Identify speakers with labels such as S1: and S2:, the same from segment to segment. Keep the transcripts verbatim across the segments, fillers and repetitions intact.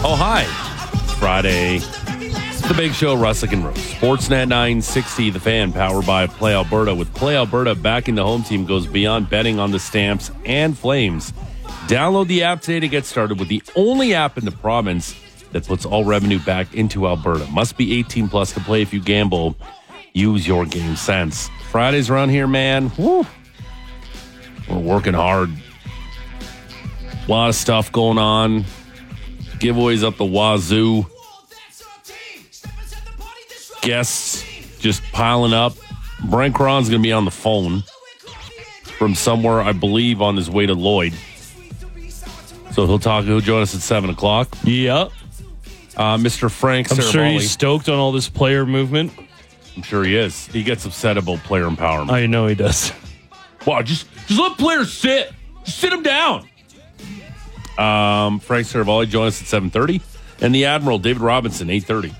S1: Oh, hi. It's Friday. It's the Big Show, Russick and Rose. Sportsnet nine sixty, The Fan, powered by Play Alberta. With Play Alberta, backing the home team goes beyond betting on the Stamps and Flames. Download the app today to get started with the only app in the province that puts all revenue back into Alberta. Must be eighteen plus to play. If you gamble, use your game sense. Fridays around here, man. Woo. We're working hard. A lot of stuff going on. Giveaways up the wazoo. Guests just piling up. Brent Cron's going to be on the phone from somewhere, I believe, on his way to Lloyd. So he'll talk. He'll join us at seven o'clock.
S2: Yep.
S1: Uh, Mister Frank
S2: I'm
S1: Saravalli.
S2: sure he's stoked on all this player movement.
S1: I'm sure he is. He gets upset about player empowerment.
S2: I know he does.
S1: Wow, just just let players sit. Just sit them down. Um, Frank Saravalli join us at seven thirty. And the Admiral, David Robinson, eight thirty.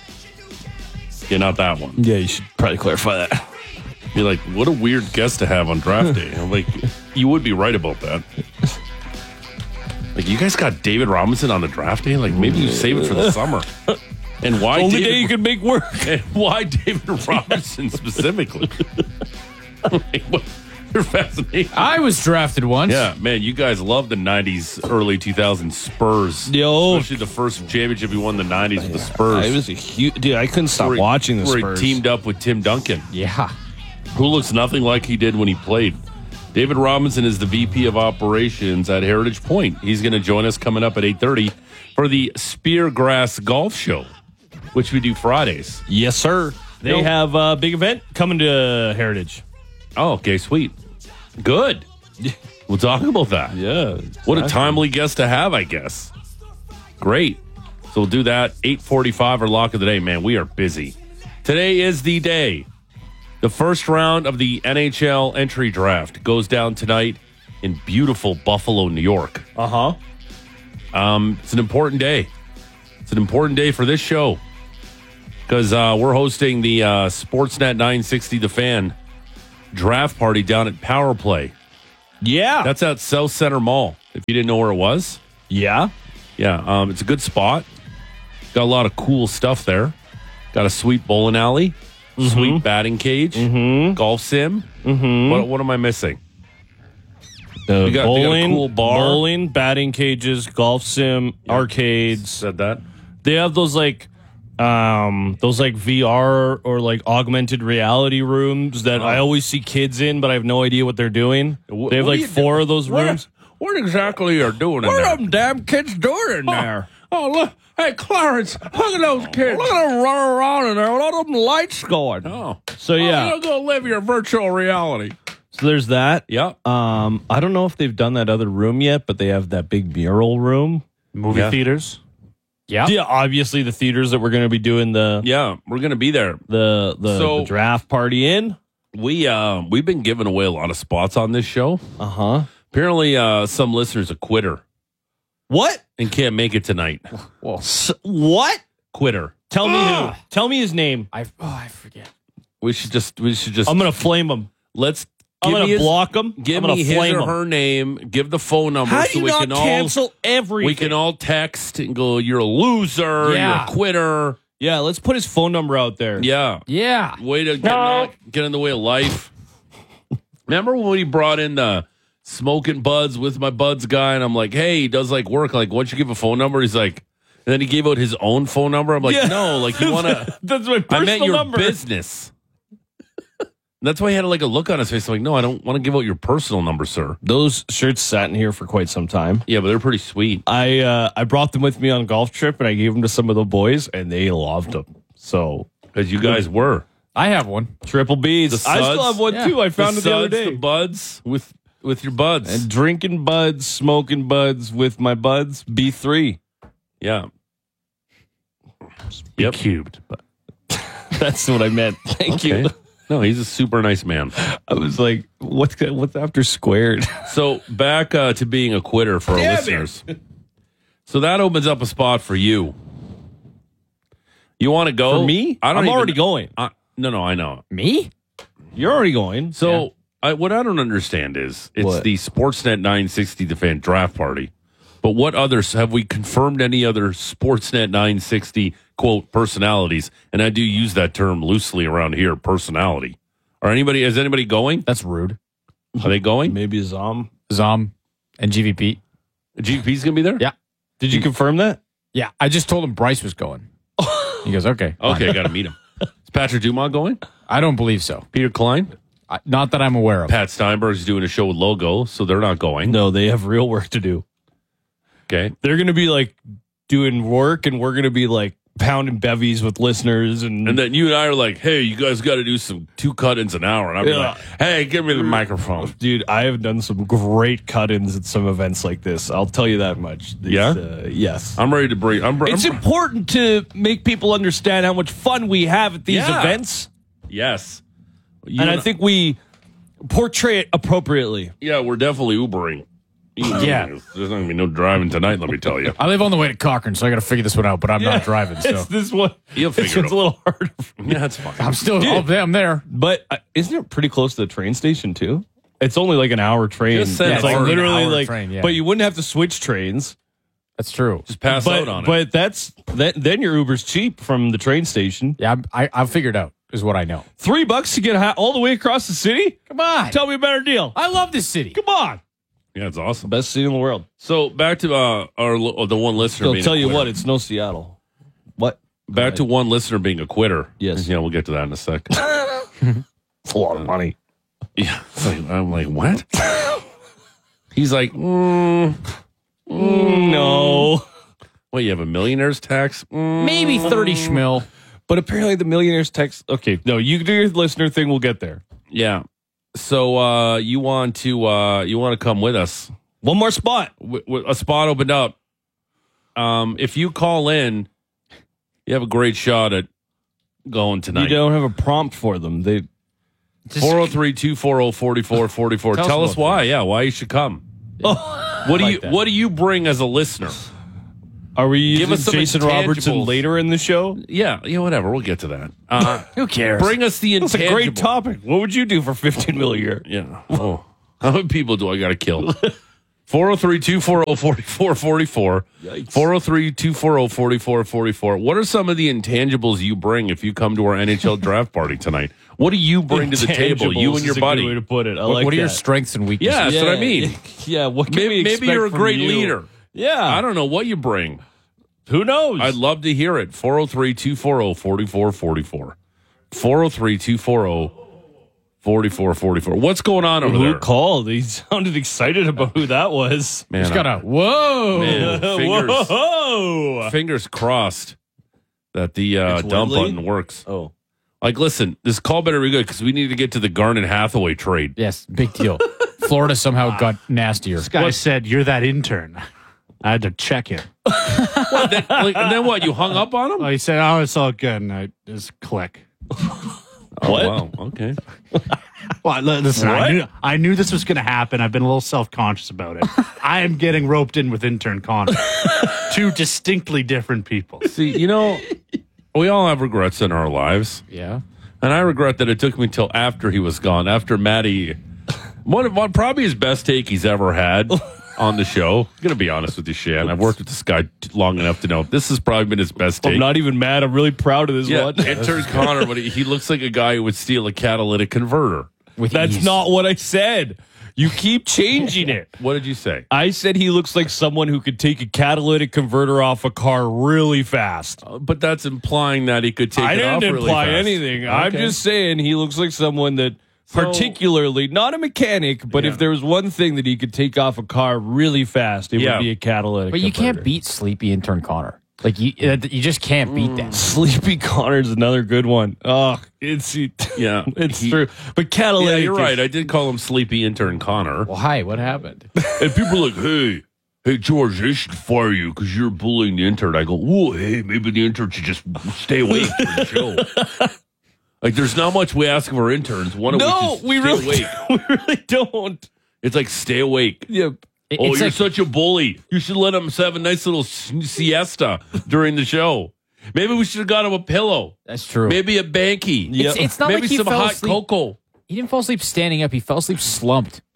S1: Yeah, not that one.
S2: Yeah, you should probably clarify that.
S1: Be like, what a weird guest to have on draft day. I'm like, you would be right about that. Like, you guys got David Robinson on the draft day? Like, maybe you save it for the summer. And why
S2: Only
S1: David,
S2: day you can make work.
S1: And why David Robinson specifically? Like, what? You're fascinating.
S3: I was drafted once.
S1: Yeah, man, you guys love the nineties, early two thousands Spurs.
S2: Yo.
S1: Especially the first championship he won in the nineties with the Spurs.
S2: I was a huge dude. I couldn't stop
S1: Where he-
S2: watching the
S1: where
S2: Spurs.
S1: he teamed up with Tim Duncan,
S3: Yeah.
S1: who looks nothing like he did when he played. David Robinson is the V P of operations at Heritage Point. He's going to join us coming up at eight thirty for the Speargrass Golf Show, which we do Fridays.
S2: Yes, sir. They
S1: Yo.
S2: have a big event coming to Heritage.
S1: Oh, okay, sweet. Good. We'll talk about that.
S2: Yeah.
S1: What a timely guest to have, I guess. Great. So we'll do that. eight forty-five, our lock of the day. Man, we are busy. Today is the day. The first round of the N H L entry draft goes down tonight in beautiful Buffalo, New York.
S2: Uh-huh.
S1: Um, it's an important day. It's an important day for this show because uh, we're hosting the uh, Sportsnet nine sixty The Fan draft party down at Power Play.
S2: Yeah.
S1: That's at South Center Mall, if you didn't know where it was.
S2: yeah.
S1: Yeah, um, it's a good spot. Got a lot of cool stuff there. Got a sweet bowling alley,
S2: Mm-hmm.
S1: sweet batting cage,
S2: Mm-hmm.
S1: golf sim.
S2: Mm-hmm.
S1: What, what am I missing?
S2: The
S1: We got- we got a
S2: bowling,
S1: cool bar.
S2: bowling, batting cages, golf sim, arcades.
S1: Said that.
S2: They have those like um those like V R or like augmented reality rooms that I always see kids in, but I have no idea what they're doing.
S1: Wh-
S2: They have
S1: what
S2: like
S1: do you
S2: four
S1: do-
S2: of those
S1: what-
S2: rooms.
S1: What exactly are doing in
S2: What
S1: there?
S2: are them damn kids doing in there?
S1: Oh, look. Hey, Clarence, look at those kids.
S2: Look at them running around in there. What are them lights going?
S1: Oh.
S2: So yeah,
S1: Oh, you'll go live your virtual reality.
S2: so there's that.
S1: Yeah.
S2: Um, I don't know if they've done that other room yet, but they have that big mural room.
S3: Movie
S1: Yeah.
S3: theaters. Yeah.
S2: Yeah, obviously the theaters that we're going to be doing the
S1: Yeah, we're going to be there.
S2: the the,
S1: So-
S2: the draft party in.
S1: We, uh, we've been giving away a lot of spots on this show.
S2: Uh huh.
S1: Apparently, uh, some listeners a quitter
S2: What?
S1: and can't make it tonight.
S2: S- what?
S1: Quitter.
S2: Tell me who. Tell me his name.
S3: I oh I forget.
S1: We should just, we should just,
S2: I'm gonna flame him.
S1: let's
S2: I'm
S1: give
S2: gonna
S1: me his,
S2: block him.
S1: give
S2: I'm gonna
S1: me his
S2: flame
S1: or
S2: him.
S1: her name, give the phone number
S2: How
S1: so
S2: do you
S1: we
S2: not
S1: can all,
S2: cancel everything?
S1: we can all text and go, you're a loser,
S3: Yeah.
S1: you're a quitter.
S2: Yeah, let's put his phone number out there.
S1: Yeah.
S3: Yeah.
S1: Way to get, in, get in the way of life. Remember when he brought in the smoking buds with my buds guy, and I'm like, hey, he does like work. Like, once you give a phone number, he's like, and then he gave out his own phone number. I'm like,
S2: Yeah.
S1: no, like you want to.
S2: That's my personal
S1: I meant your
S2: number.
S1: business. That's why he had like a look on his face. I'm like, no, I don't want to give out your personal number, sir.
S2: Those shirts sat in here for quite some time.
S1: Yeah, but they're pretty sweet.
S2: I uh, I brought them with me on a golf trip, and I gave them to some of the boys, and they loved them. So
S1: Because you guys were.
S3: I have one.
S2: triple B's.
S1: The
S2: I still
S1: suds?
S2: have one
S3: Yeah.
S2: too. I found
S1: the
S2: it the other
S1: suds,
S2: day.
S1: the buds with, with your buds.
S2: And drinking buds, smoking buds with my buds. B three.
S1: yeah.
S3: Be
S1: Yep.
S3: cubed. But
S2: That's what I meant. Thank
S1: Okay.
S2: you.
S1: No, he's a super nice man.
S2: I was like, what's what's after squared?
S1: So back uh, to being a quitter for our
S2: Damn it.
S1: listeners. So that opens up a spot for you. You want to go?
S2: For me?
S1: I don't
S2: I'm
S1: even-
S2: already going.
S1: I, no, no, I know.
S3: me?
S2: You're already going.
S1: So
S3: Yeah.
S1: I, what I don't understand is it's
S2: What?
S1: the Sportsnet nine sixty The Fan draft party. But what others have we confirmed? Any other Sportsnet nine sixty quote personalities? And I do use that term loosely around here. Personality. Are anybody? Is anybody going?
S3: That's rude.
S1: Are they going?
S2: Maybe Zom.
S3: Zom and G V P.
S1: G V P's gonna be there.
S3: Yeah.
S2: Did you confirm that?
S3: Yeah. I just told him Bryce was going. He goes, okay.
S1: Okay, I got to meet him. Is Patrick Dumont going?
S3: I don't believe so.
S1: Peter Klein?
S3: I, not that I'm aware of.
S1: Pat Steinberg's doing a show with Logo, so they're not going.
S2: No, they have real work to do.
S1: Okay.
S2: They're going to be like doing work, and we're going to be like pounding bevies with listeners. And,
S1: And then you and I are like, hey, you guys got to do some two cut-ins an hour. And I'll be
S2: Yeah.
S1: like, hey, give me the microphone.
S2: dude, I have done some great cut-ins at some events like this. I'll tell you that much. It's,
S1: Yeah?
S2: uh, yes.
S1: I'm ready to bring. I'm, I'm,
S2: It's important to make people understand how much fun we have at these
S1: Yeah.
S2: events,
S1: Yes. You
S2: and I think we portray it appropriately.
S1: yeah, we're definitely Ubering.
S3: Yeah.
S1: There's not going to be no driving tonight, let me tell you.
S3: I live on the way to Cochrane, so I got to figure this one out, but I'm not driving. So
S2: It's this one.
S1: You'll
S2: This
S1: figure it
S2: one's a
S1: out.
S2: little harder, for me.
S1: Yeah, that's fine.
S3: I'm still
S2: Dude.
S3: oh, I'm there.
S2: but uh, isn't it pretty close to the train station too? It's only like an hour train.
S1: Just send
S2: it's
S1: it
S2: like
S1: over an
S2: literally
S3: hour
S2: like,
S3: train, yeah.
S2: but you wouldn't have to switch trains.
S3: That's true.
S1: Just pass
S2: But
S1: out on it.
S2: but that's that. Then your Uber's cheap from the train station.
S3: Yeah, I'm, I, I've figured out is what I know.
S2: Three bucks to get ha- all the way across the city.
S3: Come on.
S2: Tell me a better deal.
S3: I love this city.
S2: Come on,
S1: Yeah, it's awesome.
S2: best city in the world.
S1: So back to uh, our li- the one listener.
S2: They'll
S1: being
S2: tell
S1: a
S2: you
S1: quitter.
S2: what, it's no Seattle. What?
S1: Back to one listener being a quitter.
S2: Yes.
S1: Yeah, we'll get to that in a sec.
S2: It's a lot of money.
S1: Yeah, it's like- I'm like, what? He's like, mm,
S2: No,
S1: what? You have a millionaire's tax? Mm.
S3: Maybe thirty schmil.
S2: but apparently the millionaires text. Okay, no, you do your listener thing. We'll get there.
S1: Yeah. So uh, you want to uh, you want to come with us?
S2: One more spot.
S1: W- w- a spot opened up. Um, if you call in, you have a great shot at going
S2: You
S1: tonight.
S2: don't have a prompt for them. They
S1: four oh three, two four oh, four four four four.
S3: Tell us
S1: Tell us
S3: about
S1: why. Yeah, why you should come. What do
S3: like
S1: you
S3: that.
S1: What do you bring as a listener?
S2: Are we
S1: Give
S2: using
S1: us some
S2: Jason Robertson
S1: intangibles.
S2: later in the show?
S1: Yeah, yeah, whatever. We'll get to that. Uh,
S3: Who cares?
S1: bring us the
S2: That's a
S1: intangible.
S2: great topic. What would you do for fifteen mil a year?
S1: Yeah. Oh, how many people do I got to kill? four oh three, two four oh, four four four four.
S2: Yikes.
S1: four oh three, two four oh, four four four four. What are some of the intangibles you bring if you come to our N H L draft party tonight? What do you bring to the table, you
S2: Intangibles
S1: and your
S2: is a
S1: buddy?
S2: good way to put it. I
S3: what
S2: like
S3: what are your
S2: that.
S3: strengths and weaknesses?
S1: Yeah, that's what I mean.
S2: Yeah, what can we
S1: Maybe, maybe
S2: expect
S1: you're a
S2: from
S1: great
S2: you?
S1: leader.
S2: Yeah,
S1: I don't know what you bring.
S2: Who knows?
S1: I'd love to hear it. four oh three, two four oh, four four four four. four oh three, two four oh, four four four four. What's going on over
S2: Who
S1: there?
S2: called? He sounded excited about who that was.
S1: Man,
S3: Just gotta whoa.
S1: man, fingers,
S2: Whoa!
S1: fingers crossed that the uh,
S2: It's
S1: dump
S2: Lindley?
S1: button works.
S2: Oh,
S1: Like, listen, this call better be good because we need to get to the Garnet Hathaway trade.
S3: Yes, big deal. Florida somehow got nastier.
S4: This guy said, "You're that intern." I had to check it.
S1: What, then, like, and then what? You hung up on him?
S4: Oh, he said, "Oh, it's all good," and I just click.
S1: Oh,
S2: what?
S1: wow. Okay.
S4: Well, li- listen,
S2: What?
S4: I knew I knew this was going to happen. I've been a little self conscious about it. I am getting roped in with intern Connor. Two distinctly different people.
S1: See, you know, we all have regrets in our lives.
S3: Yeah.
S1: And I regret that it took me till after he was gone, after Matty, one of one, probably his best take he's ever had on the show. I'm going to be honest with you, Shan. I've worked with this guy t- long enough to know this has probably been his best take.
S2: I'm not even mad. I'm really proud of this
S1: yeah,
S2: one.
S1: intern Connor, but he, he looks like a guy who would steal a catalytic converter.
S3: With
S2: That's
S3: ease.
S2: not what I said. You keep changing it.
S1: What did you say?
S2: I said he looks like someone who could take a catalytic converter off a car really fast.
S1: Uh, but that's implying that he could take
S2: I
S1: it off
S2: didn't
S1: really
S2: imply
S1: fast.
S2: anything. I'm
S1: Okay.
S2: just saying he looks like someone that,
S1: So-
S2: particularly, not a mechanic, but
S1: Yeah.
S2: if there was one thing that he could take off a car really fast, it
S1: Yeah.
S2: would be a catalytic
S3: But you can't
S2: converter.
S3: beat sleepy intern Connor. Like you, you just can't beat that.
S2: Sleepy Connor's another good one. Oh, it's
S1: Yeah,
S2: it's
S1: he-
S2: true. But catalytic.
S1: Yeah, you're
S2: is-
S1: right. I did call him Sleepy Intern Connor.
S3: Well, hi, what happened?
S1: And people are like, hey, hey, George, they should fire you because you're bullying the intern. I go, whoa, hey, maybe the intern should just stay awake for the show. Like, there's not much we ask of our interns. One of
S2: No,
S1: which is
S2: we
S1: stay
S2: really,
S1: awake.
S2: we really don't.
S1: It's like, stay awake.
S2: Yep.
S3: It-
S1: Oh,
S3: it's
S1: you're
S3: like,
S1: such a bully. You should let him have a nice little s- siesta during the show. Maybe we should have got him a pillow.
S3: that's true.
S1: Maybe a banky.
S2: Yeah.
S3: It's, it's not
S1: Maybe
S3: like he
S1: some
S3: fell
S1: hot
S3: asleep.
S1: cocoa.
S3: He didn't fall asleep standing up. He fell asleep slumped.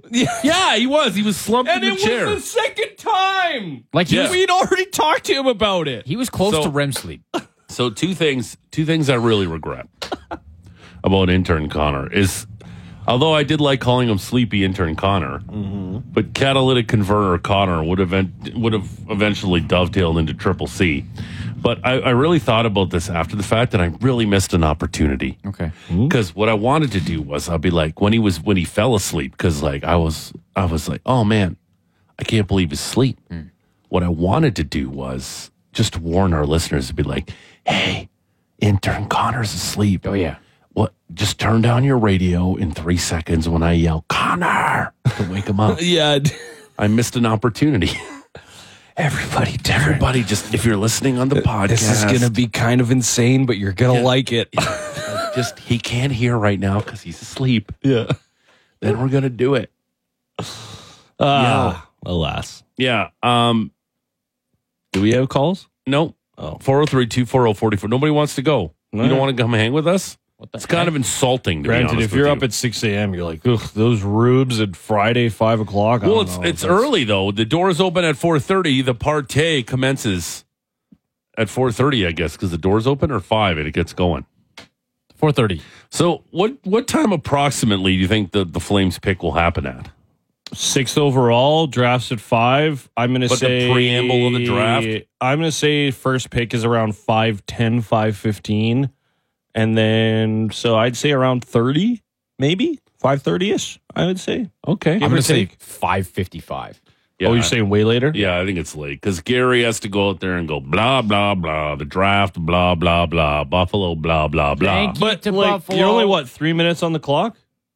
S1: Yeah, he was. He was slumped
S2: And
S1: in
S2: it
S1: the chair.
S2: was the second time.
S3: Like he
S1: Yeah.
S3: was,
S2: We'd already talked to him about it.
S3: he was close
S1: So-
S3: to R E M sleep.
S1: So two things, two things I really regret about intern Connor is, although I did like calling him Sleepy Intern Connor, but Catalytic Converter Connor would have would have eventually dovetailed into Triple C. But I, I really thought about this after the fact, and I really missed an opportunity.
S3: Okay.
S1: Because what I wanted to do was I'd be like when he was when he fell asleep, because like I was I was like, oh man, I can't believe he's asleep. What I wanted to do was just warn our listeners to be like, hey, intern Connor's asleep.
S3: Oh, yeah.
S1: What? Just turn down your radio in three seconds when I yell Connor to wake him up.
S2: Yeah.
S1: I missed an opportunity.
S2: Everybody,
S1: Everybody, just if you're listening on the podcast,
S2: This is going to be kind of insane, but you're going to like it.
S1: just he can't hear right now because he's asleep.
S2: Yeah.
S1: Then we're gonna do it.
S2: Ah, alas.
S1: Yeah. Um.
S2: Do we have calls?
S1: No.
S2: Oh.
S1: four oh three, two four oh, four four. Nobody wants to go. You
S2: Right.
S1: don't want to come hang with us?
S3: What the
S1: It's kind of insulting, to be
S2: Granted,
S1: honest
S2: if you're
S1: with
S2: up
S1: you.
S2: at six a.m., you're like, ugh, those rubes at Friday, five o'clock. I
S1: Well,
S2: don't
S1: it's
S2: know.
S1: it's
S2: That's-
S1: early, though. The doors open at four thirty. The partay commences at four thirty, I guess, because the doors open, or five, and it gets going.
S3: four thirty.
S1: So what what time approximately do you think the, the Flames pick will happen at?
S2: Sixth overall, drafts at five. I'm going to
S1: But the
S2: say
S1: preamble of the draft?
S2: I'm going to say first pick is around five ten, five fifteen, and then so I'd say around thirty, maybe five thirty ish. I would say.
S1: Okay.
S3: I'm
S2: or
S3: going to say
S2: take.
S3: five fifty-five.
S1: Yeah,
S2: Oh, you're saying way later?
S1: Yeah, I think it's late because Gary has to go out there and go blah blah blah. The draft, blah blah blah. Buffalo, blah blah blah.
S3: Thank you.
S2: But
S3: to
S2: like,
S3: Buffalo.
S2: you're only what three minutes on the clock?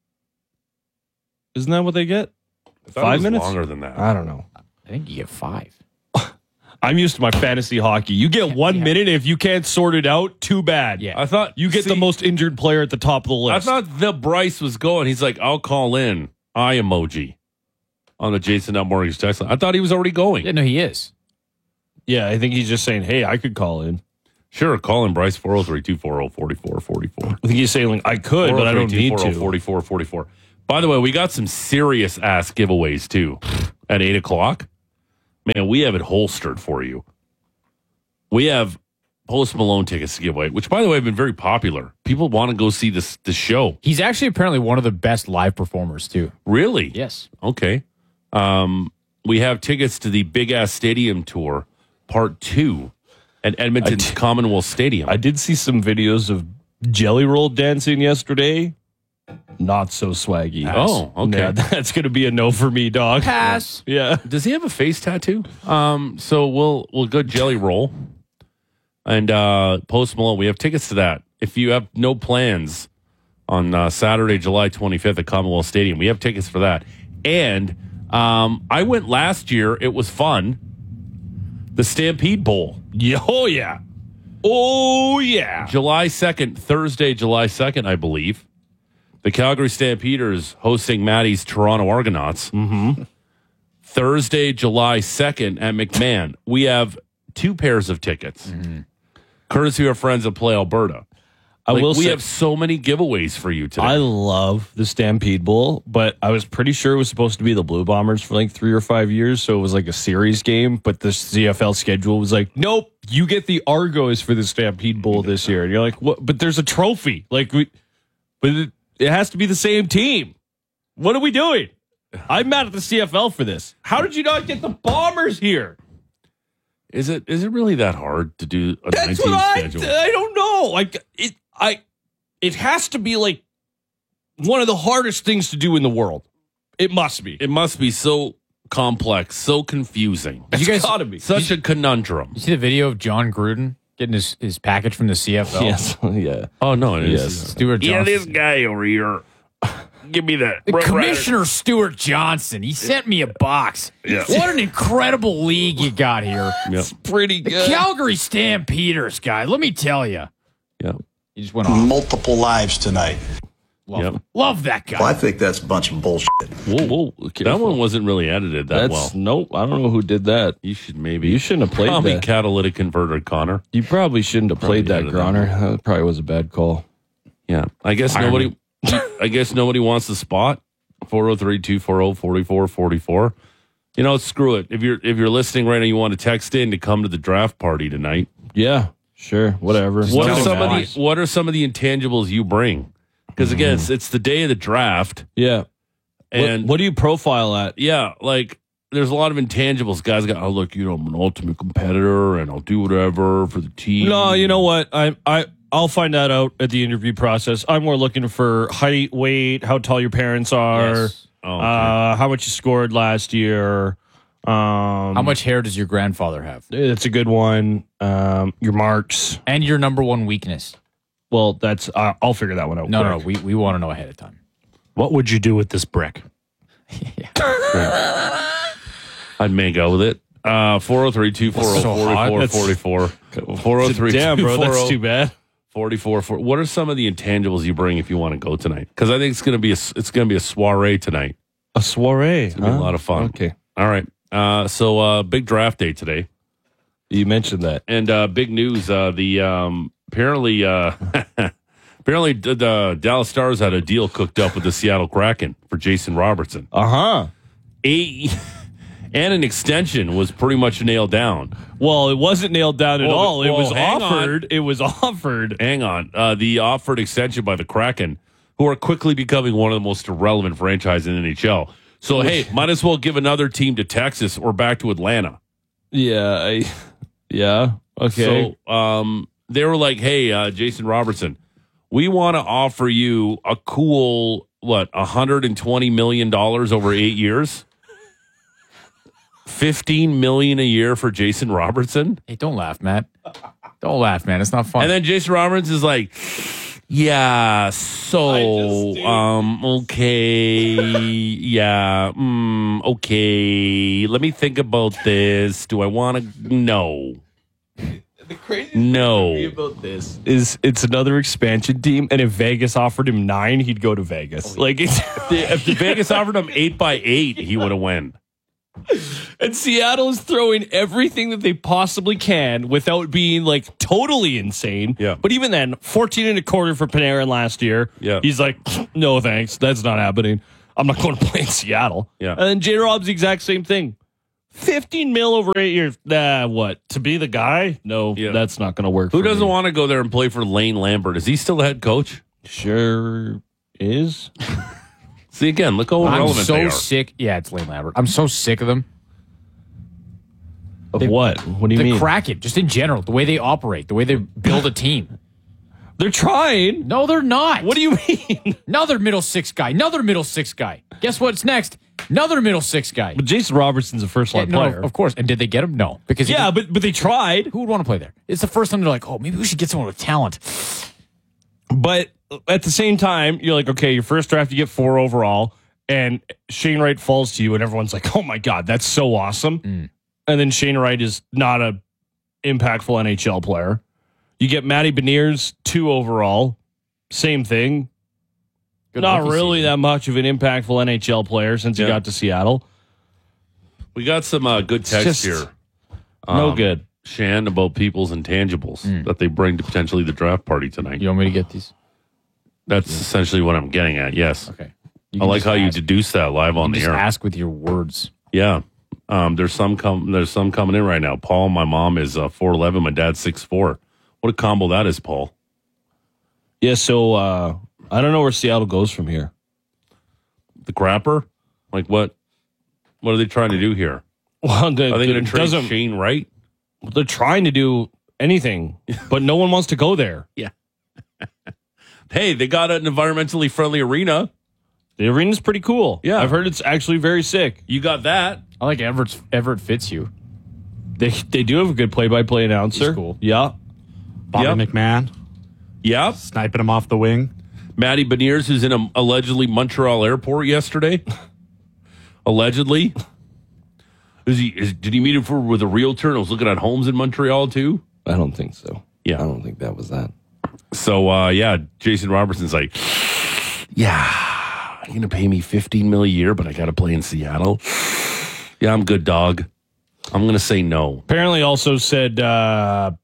S2: Isn't that what they get?
S1: I thought it
S2: Five
S1: was
S2: minutes?
S1: longer than that.
S2: I don't know.
S3: I think you get five.
S2: I'm used to my fantasy hockey. You get one
S3: Yeah.
S2: minute. If you can't sort it out, too bad.
S3: Yeah.
S1: I thought
S2: You get
S1: see,
S2: the most injured player at the top of the
S1: I
S2: list.
S1: thought the Bryce was going. He's like, I'll call in. Eye emoji on the Jason Up Mortgage text line. I thought he was already going.
S3: Yeah, no, he is.
S2: yeah, I think he's just saying, hey, I could call in.
S1: Sure, call in Bryce four oh three, two four oh, four four four four.
S2: I think he's saying, like, I could, but I don't need to.
S1: forty-four forty-four. By the way, we got some serious ass giveaways too at eight o'clock. Man, we have it holstered for you. We have Post Malone tickets to give away, which, by the way, have been very popular. People want to go see this the show.
S3: He's actually apparently one of the best live performers, too.
S1: Really?
S3: Yes.
S1: Okay. Um, we have tickets to the Big Ass Stadium Tour, Part Two, at Edmonton's
S2: I d-
S1: Commonwealth Stadium.
S2: I did see some videos of Jelly Roll dancing yesterday. Not so swaggy.
S1: Oh, okay.
S2: Yeah, that's going to be a no for me, dog.
S3: Pass.
S2: Yeah.
S1: Does he have a face tattoo? Um, so we'll we'll go Jelly Roll and uh, Post Malone. We have tickets to that. If you have no plans on uh, Saturday, July twenty-fifth at Commonwealth Stadium, we have tickets for that. And um, I went last year. It was fun. The Stampede Bowl,
S2: Yeah. Oh, yeah. Oh, yeah.
S1: July second, Thursday, July second, I believe. The Calgary Stampeders hosting Maddie's Toronto Argonauts. Mm-hmm. Thursday, July second at McMahon. We have two pairs of tickets. Mm-hmm. Courtesy of our friends at Play Alberta.
S2: I
S1: Like,
S2: will
S1: we
S2: say,
S1: have so many giveaways for you today.
S2: I love the Stampede Bowl, but I was pretty sure it was supposed to be the Blue Bombers for like three or five years, so it was like a series game, but the C F L schedule was like, nope, you get the Argos for the Stampede Bowl this year. And you're like, what? But there's a trophy. Like, we, but it, it has to be the same team. What are we doing? I'm mad at the C F L for this. How did you not get the Bombers here?
S1: Is it is it really that hard to do a
S2: That's
S1: nineteen
S2: what I,
S1: schedule?
S2: I don't know. Like it, I, it has to be like one of the hardest things to do in the world. It must be.
S1: It must be so complex, so confusing.
S3: Did you guys
S2: gotta be.
S1: Such a conundrum.
S3: You see the video of John Gruden getting his, his package from the C F L?
S2: Yes. Yeah.
S1: Oh no, it is.
S2: Yes.
S3: Stuart
S1: Yeah,
S3: Johnson.
S1: this guy over here. Give me that.
S3: The
S1: Rough
S3: Commissioner Stuart Johnson. He sent me a box.
S1: Yeah.
S3: What an incredible league you got here.
S1: Rider. Yep.
S2: Pretty
S3: The
S2: good.
S3: Calgary Stampeders, guy. Let me tell you.
S1: Yep.
S3: He just went off.
S5: multiple lives tonight.
S3: Love,
S1: Yep.
S3: him. Love that guy.
S5: Well, I think that's a bunch of bullshit.
S1: Whoa, whoa. That one wasn't really edited that
S2: That's
S1: well.
S2: nope. I don't know who did that.
S1: You should maybe.
S2: You shouldn't have played
S1: Call me
S2: that.
S1: catalytic converter, Connor.
S2: You probably shouldn't have played that,
S1: Probably edited
S2: Groner. That probably was a bad call.
S1: Yeah. I guess nobody. I guess nobody wants the spot. four oh three, two four oh, four four four four. You know, screw it. If you're if you're listening right now, you want to text in to come to the draft party tonight.
S2: Yeah, sure, whatever.
S1: What are
S4: tell
S1: some
S4: them
S1: of
S4: why.
S1: the What are some of the intangibles you bring? Because again, it's, it's the day of the draft,
S2: Yeah.
S1: and
S2: what, what do you profile at?
S1: yeah, like there's a lot of intangibles. Guys got, oh look, you know, I'm an ultimate competitor, and I'll do whatever for the team.
S2: No, you know what? I I I'll find that out at the interview process. I'm more looking for height, weight, how tall your parents are,
S3: Yes.
S1: Oh, okay.
S2: uh, how much you scored last year. Um,
S3: How much hair does your grandfather have?
S2: That's a good one. Um, your marks.
S3: And your number one weakness?
S2: Well, that's uh, I'll figure that one out.
S3: No, no, no.
S2: quick.
S3: We, we want to know ahead of time.
S4: What would you do with this brick?
S1: I'd make out with it. Uh, four oh three, two four oh, four four four four. four oh three,
S2: Damn, bro, that's too bad.
S1: forty-four. What are some of the intangibles you bring if you want to go tonight? Because I think it's gonna be a it's gonna be a soiree tonight.
S2: A soiree.
S1: It's gonna be a lot of fun.
S2: Okay,
S1: All right. Uh, so uh, big draft day today,
S2: you mentioned that.
S1: and uh, big news. Uh, the um, apparently uh, apparently the, the Dallas Stars had a deal cooked up with the Seattle Kraken for Jason Robertson.
S2: Uh huh.
S1: A and an extension was pretty much nailed down.
S2: Well, it wasn't nailed down at
S1: Well,
S2: all. It
S1: well,
S2: was
S1: hang on.
S2: offered. It was offered.
S1: Hang on. Uh, the offered extension by the Kraken, who are quickly becoming one of the most irrelevant franchises in the N H L. So, hey, might as well give another team to Texas or back to Atlanta.
S2: Yeah. I, yeah. Okay.
S1: So um, they were like, hey, uh, Jason Robertson, we want to offer you a cool, what, one hundred twenty million dollars over eight years? fifteen million dollars a year for Jason Robertson?
S3: Hey, don't laugh, Matt. Don't laugh, man. It's not fun.
S1: And then Jason Roberts is like, yeah, so, um, okay, yeah, mm, okay, let me think about this. Do I want to? No.
S2: the crazy
S1: No.
S2: thing about this is it's another expansion team, and if Vegas offered him nine, he'd go to Vegas. Like, it's,
S1: If the Vegas offered him eight by eight, he would have won.
S2: and Seattle is throwing everything that they possibly can without being like totally insane.
S1: Yeah.
S2: But even then, fourteen and a quarter for Panarin last year.
S1: Yeah.
S2: He's like, no thanks, that's not happening. I'm not going to play in Seattle.
S1: Yeah.
S2: And then J. Rob's the exact same thing. fifteen mil over eight years. Nah, what? To be the guy? No,
S1: Yeah.
S2: that's not going to work.
S1: Who
S2: for
S1: doesn't
S2: me.
S1: want to go there and play for Lane Lambert? Is he still the head coach?
S2: Sure is.
S1: See, again, look how
S3: I'm
S1: irrelevant they
S3: so
S1: are.
S3: sick. Yeah, it's Lane Lambert. I'm so sick of them.
S2: Of
S3: They-
S2: what? What do you
S3: The
S2: mean?
S3: Kraken, just in general, the way they operate, the way they build a team.
S2: They're trying.
S3: No, they're not.
S2: What do you mean?
S3: Another middle six guy. Another middle six guy. Guess what's next? Another middle six guy.
S2: But Jason Robertson's a first line
S3: Yeah, no,
S2: player.
S3: of course. And did they get him? No, because he
S2: Yeah,
S3: could-
S2: but but they tried.
S3: who would want to play there? It's the first time they're like, oh, maybe we should get someone with talent.
S2: But at the same time, you're like, okay, your first draft, you get four overall, and Shane Wright falls to you, and everyone's like, oh my God, that's so awesome.
S3: Mm.
S2: And then Shane Wright is not a impactful N H L player. You get Matty Beniers, two overall, same thing.
S3: Good
S2: not
S3: rookie
S2: really
S3: season.
S2: that much of an impactful N H L player since
S1: Yeah.
S2: he got to Seattle.
S1: We got some uh, good text
S2: just
S1: here.
S2: no
S1: Um,
S2: good.
S1: Shan, about people's intangibles that they bring to potentially the draft party tonight.
S3: You want me to get these?
S1: That's essentially what I'm getting at. Yes.
S3: Okay.
S1: I like how you deduce that live on the
S3: just
S1: air.
S3: ask with your words.
S1: Yeah. Um, there's some com- there's some coming in right now. Paul, my mom is uh, four eleven. My dad's six four. What a combo that is, Paul.
S2: Yeah, so uh, I don't know where Seattle goes from here.
S1: The crapper? Like what? What are they trying to do here?
S2: Well, the,
S1: Are they going
S2: it
S1: to trade
S2: doesn't-
S1: Shane Wright?
S2: They're trying to do anything, but no one wants to go there.
S1: Yeah. Hey, they got an environmentally friendly arena.
S2: The arena's pretty cool.
S1: Yeah.
S2: I've heard it's actually very sick.
S1: You got that.
S3: I like Everett. Everett fits you.
S2: They they do have a good play-by-play announcer.
S3: He's cool.
S2: Yeah.
S4: Bobby
S1: Yep.
S4: McMahon
S1: Yep.
S4: sniping him off the wing.
S1: Matty Beniers, who's in a allegedly Montreal airport yesterday. Allegedly. Is he? Is, did he meet him for with a realtor and was looking at homes in Montreal too?
S2: I don't think so.
S1: Yeah.
S2: I don't think that was that.
S1: So uh, yeah, Jason Robertson's like, yeah, you're gonna pay me fifteen mil a year, but I got to play in Seattle. Yeah, I'm good, dog. I'm gonna say no.
S2: Apparently also said uh,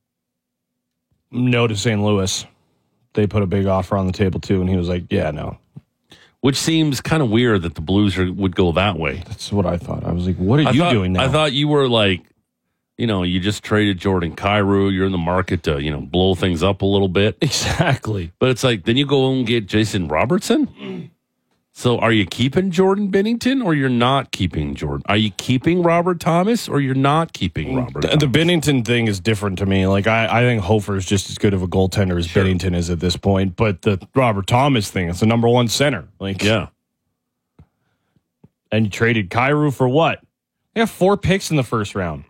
S2: no to Saint Louis. They put a big offer on the table too, and he was like, yeah, no.
S1: which seems kind of weird that the Blues are, would go that way.
S2: That's what I thought. I was like, what are
S1: I
S2: you
S1: thought,
S2: doing now?
S1: I thought you were like, you know, you just traded Jordan Kyrou. You're in the market to, you know, blow things up a little bit.
S2: Exactly.
S1: But it's like, then you go and get Jason Robertson? So are you keeping Jordan Binnington or you're not keeping Jordan? Are you keeping Robert Thomas or you're not keeping Robert
S2: The,
S1: Thomas?
S2: the Binnington thing is different to me. Like, I, I think Hofer is just as good of a goaltender as
S1: Sure.
S2: Binnington is at this point. But the Robert Thomas thing, it's the number one center. Like,
S1: Yeah.
S2: And you traded Kyrou for what? They have four picks in the first round.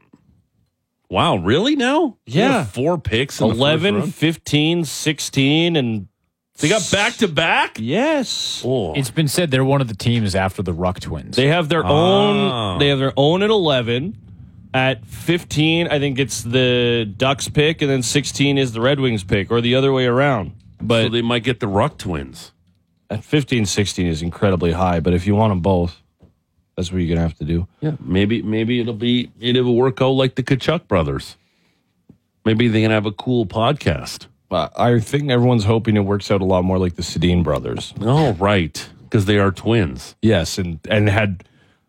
S1: Wow, really now? You
S2: Yeah.
S1: have four picks in the
S2: eleven,
S1: first round?
S2: fifteen, sixteen, and
S1: They got back to back?
S2: yes.
S1: Oh.
S3: It's been said they're one of the teams after the Ruck twins.
S2: They have their
S1: Oh.
S2: own. They have their own at eleven. At fifteen, I think it's the Ducks pick, and then sixteen is the Red Wings pick, or the other way around. But
S1: So they might get the Ruck twins.
S2: at fifteen, sixteen is incredibly high. But if you want them both, that's what you're gonna have to do.
S1: Yeah, maybe maybe it'll be it'll work out like the Kachuk brothers. Maybe they can have a cool podcast.
S2: Uh, I think everyone's hoping it works out a lot more like the Sedin brothers.
S1: Oh, right, because they are twins.
S2: Yes, and and had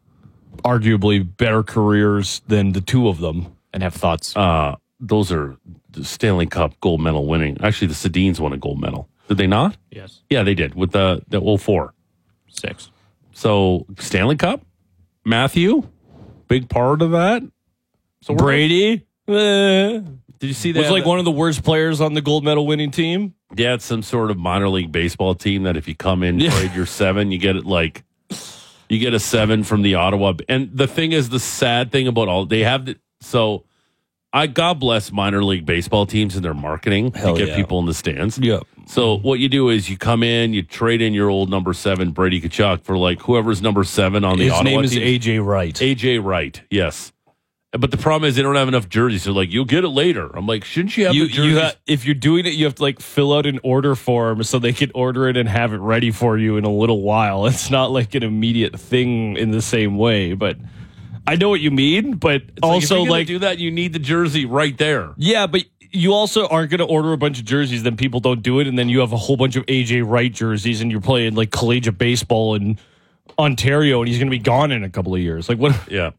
S2: arguably better careers than the two of them.
S3: and have thoughts.
S1: Uh, those are the Stanley Cup gold medal winning. Actually, the Sedins won a gold medal. Did they not?
S3: yes.
S1: Yeah, they did with the the oh four.
S3: Six.
S1: So Stanley Cup, Matthew, big part of that. So we're-
S2: Brady eh,
S1: did you see that?
S2: was like one of the worst players on the gold medal winning team.
S1: Yeah, it's some sort of minor league baseball team that if you come in
S2: Yeah.
S1: trade your seven, you get it like you get a seven from the Ottawa. And the thing is, the sad thing about all they have the, so I God bless minor league baseball teams and their marketing
S2: Hell
S1: to get
S2: yeah.
S1: people in the stands.
S2: Yep.
S1: So what you do is you come in, you trade in your old number seven Brady Kachuk for like whoever's number seven on the
S2: His
S1: Ottawa
S2: name is
S1: team.
S2: A J Wright.
S1: A J Wright, yes. But the problem is they don't have enough jerseys. They're like, you'll get it later. I'm like, shouldn't you have
S2: You,
S1: the jerseys?
S2: you ha- if you're doing it, you have to like fill out an order form so they can order it and have it ready for you in a little while. It's not like an immediate thing in the same way, but I know what you mean. But
S1: It's like, if
S2: also,
S1: you're gonna
S2: like,
S1: do that, you need the jersey right there.
S2: yeah, but you also aren't going to order a bunch of jerseys, then people don't do it, and then you have a whole bunch of A J Wright jerseys, and you're playing like collegiate baseball in Ontario, and he's going to be gone in a couple of years. Like, what?
S1: Yeah.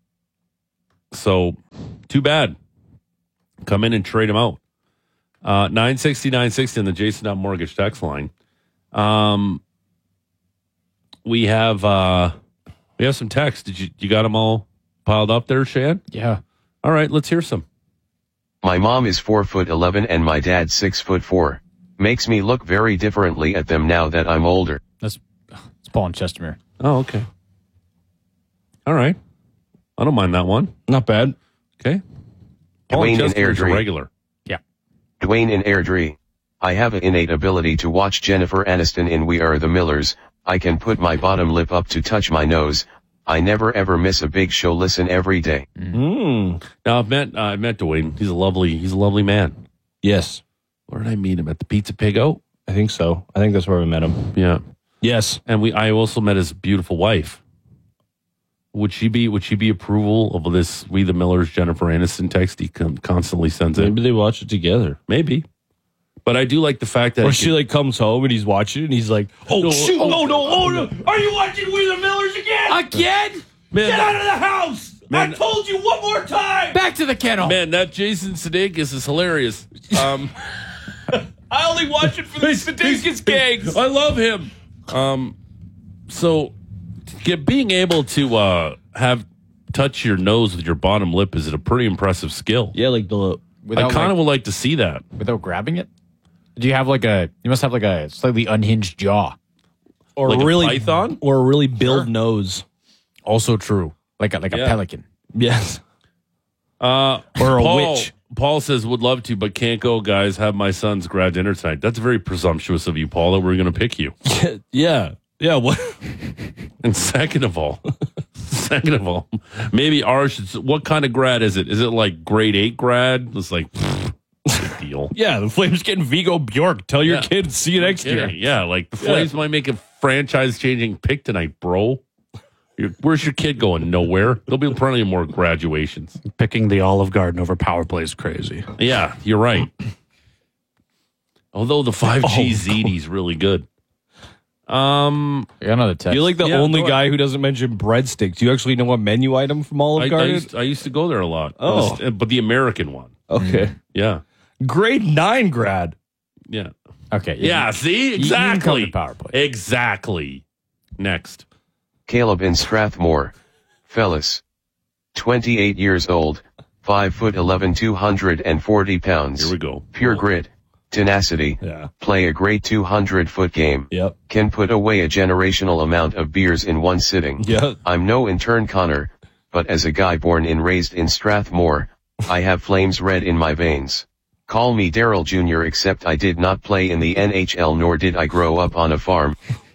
S1: So, too bad. Come in and trade him out. Uh, nine sixty, nine sixty on the Jason Mortgage text line. Um, we have uh, we have some text. Did you you got them all piled up there, Shan?
S3: Yeah.
S1: All right, let's hear some.
S6: My mom is four foot eleven and my dad six foot four. Makes me look very differently at them now that I'm older.
S3: That's it's Paul and Chestermere.
S1: Oh, okay. All right. I don't mind that one.
S2: Not bad.
S1: Okay. Paul
S6: Dwayne and
S1: Chester's a
S6: Airdrie.
S1: regular.
S3: Yeah.
S6: Dwayne and Airdrie. I have an innate ability to watch Jennifer Aniston in We Are the Millers. I can put my bottom lip up to touch my nose. I never ever miss a big show listen every day.
S2: Mm.
S1: Now I've met uh, I've met Dwayne. He's a lovely he's a lovely man.
S2: Yes,
S1: Where did I meet him? At the Pizza Pig Out?
S2: I think so. I think that's where we met him.
S1: Yeah.
S2: Yes.
S1: And we I also met his beautiful wife. Would she be would she be approval of this We the Millers Jennifer Aniston text he con- constantly sends in?
S2: Maybe they watch it together.
S1: Maybe. But I do like the fact that
S2: Or
S1: he
S2: she
S1: can-
S2: like comes home and he's watching it and he's like, "Oh
S1: No,
S2: shoot!
S1: oh,
S2: Oh no! Oh no! Are you watching We the Millers again?
S3: Again?
S1: man,
S2: Get out of the house!
S1: Man.
S2: I told you one more time.
S3: Back to the kennel.
S1: man, that Jason Sudeikis is hilarious. Um
S2: I only watch it for the Sudeikis gangs.
S1: I love him. Um, so get, being able to uh, have touch your nose with your bottom lip is a pretty impressive skill.
S2: Yeah, like the
S3: Without,
S1: I kind of
S3: like,
S1: would like to see that.
S3: without grabbing it? Do you have like a, you must have like a slightly unhinged jaw.
S2: or
S1: Like a
S2: really
S1: python?
S2: or a really build nose.
S3: Also true. Like a, like a
S1: Yeah.
S3: pelican.
S2: Yes.
S1: Uh,
S2: Or a
S1: Paul,
S2: witch.
S1: Paul says, would love to, but can't go, guys. Have my son's grad dinner tonight. That's very presumptuous of you, Paul, that we're going to pick you.
S2: yeah. Yeah. What?
S1: And second of all, second of all, maybe ours should, what kind of grad is it? Is it like grade eight grad? It's like, pfft, big deal.
S2: Yeah. The Flames getting Vigo Bjork. Tell your
S1: Yeah.
S2: kids. See you next
S1: Yeah,
S2: year.
S1: yeah, like the Flames might make a franchise-changing pick tonight, bro. You're, where's your kid going? Nowhere. There'll be plenty of more graduations.
S4: Picking the Olive Garden over power play is crazy.
S1: Yeah, you're right. Although the five G
S2: Oh,
S1: Z D is really good. Um,
S3: I got another text.
S2: You're like the
S1: Yeah,
S2: only
S1: go
S2: guy who doesn't mention breadsticks. Do you actually know a menu item from Olive
S1: I, I,
S2: Garden?
S1: used, I used to go there a lot.
S2: Oh.
S1: It was- but the American one.
S2: Okay.
S1: Yeah.
S2: Grade nine grad.
S1: Yeah.
S3: okay.
S1: Yeah. See,
S3: you can come
S1: exactly.
S3: to power play.
S1: Exactly. Next.
S6: Caleb in Strathmore. Fellas. twenty-eight years old, five foot eleven, two hundred forty pounds.
S1: Here we go.
S6: Pure grit, tenacity.
S2: Yeah.
S6: Play a great two hundred foot game.
S2: Yep.
S6: Can put away a generational amount of beers in one sitting.
S2: Yeah.
S6: I'm no intern Connor, but as a guy born and raised in Strathmore, I have flames red in my veins. Call me Daryl Junior except I did not play in the N H L nor did I grow up on a farm.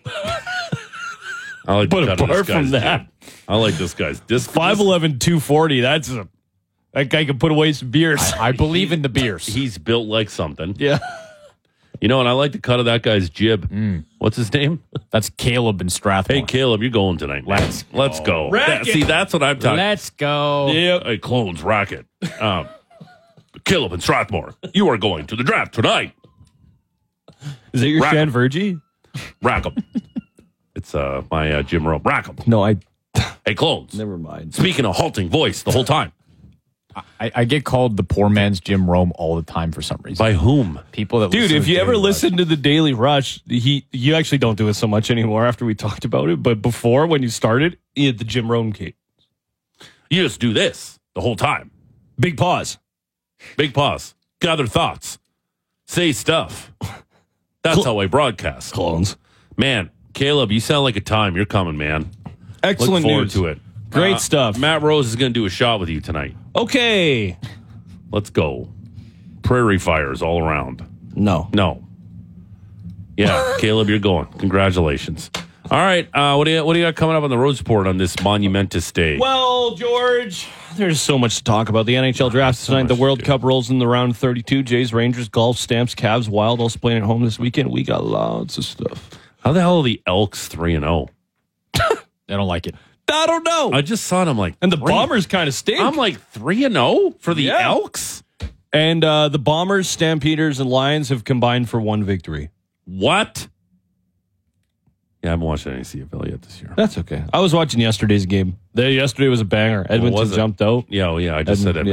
S1: I like the
S2: But
S1: cut of this
S2: apart from
S1: guy's
S2: that,
S1: jib. I like this guy's disc.
S2: five eleven, two forty. That's a, that guy can put away some beers.
S3: I believe in the beers.
S1: He's built like something.
S2: yeah.
S1: You know, and I like the cut of that guy's jib. What's his name?
S3: That's Caleb in Strathmore.
S1: Hey, Caleb, you're going tonight. Let's let's go.
S2: Racket.
S1: That- see, that's what I'm talking.
S3: Let's go.
S2: Yep.
S1: Hey, clones racket. Um, Caleb and Strathmore, you are going to the draft tonight.
S2: Is that your
S1: Rack 'em.
S2: Shan Virgie?
S1: Rack 'em. It's uh, my uh, Jim Rome. Rack 'em.
S2: No, I.
S1: Hey, clones.
S2: Never mind.
S1: Speaking a halting voice the whole time.
S3: I, I get called the poor man's Jim Rome all the time for some reason.
S1: By whom?
S3: People that
S2: Dude,
S3: listen
S2: if
S3: to
S2: you ever
S3: Daily Rush.
S2: listen to the Daily Rush, he you actually don't do it so much anymore after we talked about it. But before, when you started, he had the Jim Rome cape.
S1: You just do this the whole time.
S2: Big pause.
S1: Big pause. Gather thoughts. Say stuff. That's
S2: Cl-
S1: how I broadcast.
S2: Clones.
S1: Man, Caleb, you sound like a time. You're coming, man.
S2: Excellent
S1: Look forward
S2: news.
S1: to it.
S2: Great
S1: Uh,
S2: stuff.
S1: Matt Rose is going to do a shot with you tonight.
S2: Okay.
S1: Let's go. Prairie fires all around.
S2: No.
S1: No. Yeah, Caleb, you're going. Congratulations. All right. Uh, what do you what do you got coming up on the road sport on this monumentous day?
S2: Well, George, there's so much to talk about. The N H L draft tonight.
S1: much
S2: The
S1: to
S2: World
S1: do.
S2: Cup rolls in the round thirty-two. Jays, Rangers, Golf, Stamps, Cavs, Wild, all playing at home this weekend. We got lots of stuff.
S1: How the hell are the Elks three and zero?
S3: I don't like it.
S2: I don't know.
S1: I just saw it. I'm like,
S2: and the
S1: three-
S2: Bombers kind of stink.
S1: I'm like three and zero for the
S2: Yeah.
S1: Elks.
S2: and uh, the Bombers, Stampeders, and Lions have combined for one victory.
S1: What? Yeah, I haven't watched any C F L yet this year.
S2: That's okay. I was watching yesterday's game. The, yesterday was a banger. Edmonton
S1: was it?
S2: jumped out.
S1: Yeah, oh, yeah. I just
S2: Edmonton,
S1: said it.